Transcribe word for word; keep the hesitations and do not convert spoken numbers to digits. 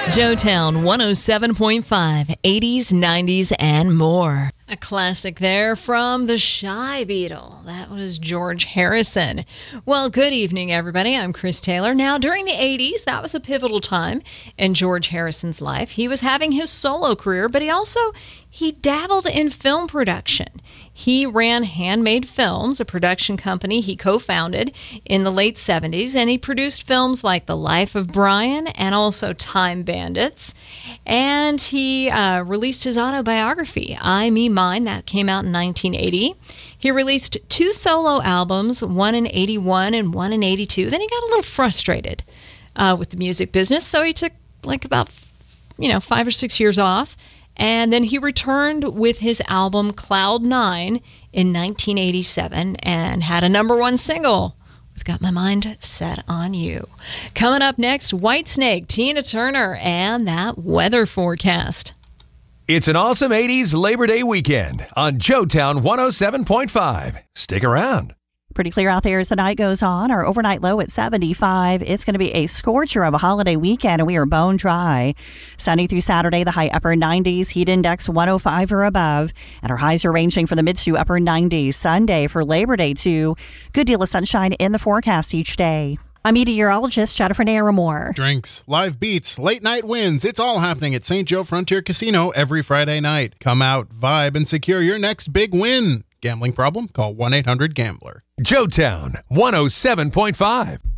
Joetown one oh seven point five, eighties, nineties, and more. A classic there from the Shy Beetle. That was George Harrison. Well, good evening, everybody. I'm Chris Taylor. Now, during the eighties, that was a pivotal time in George Harrison's life. He was having his solo career, but he also he dabbled in film production. He ran Handmade Films, a production company he co-founded in the late seventies, and he produced films like The Life of Brian and also Time Bandits. And he uh, released his autobiography, I, Me, Mine, that came out in nineteen eighty. He released two solo albums, one in eighty-one and one in eighty-two. Then he got a little frustrated uh, with the music business, so he took like about, you know, five or six years off. And then he returned with his album Cloud Nine in nineteen eighty-seven and had a number one single with Got My Mind Set on You. Coming up next, Whitesnake, Tina Turner, and that weather forecast. It's an awesome eighties Labor Day weekend on Joetown one oh seven point five. Stick around. Pretty clear out there as the night goes on. Our overnight low at seventy-five. It's going to be a scorcher of a holiday weekend, and we are bone dry. Sunny through Saturday, the high upper nineties. Heat index one oh five or above. And our highs are ranging from the mid to upper nineties. Sunday for Labor Day, too. Good deal of sunshine in the forecast each day. I'm meteorologist Jennifer Naramore. Drinks, live beats, late night wins. It's all happening at Saint Joe Frontier Casino every Friday night. Come out, vibe, and secure your next big win. Gambling problem? Call one eight hundred gambler. Joetown one oh seven point five.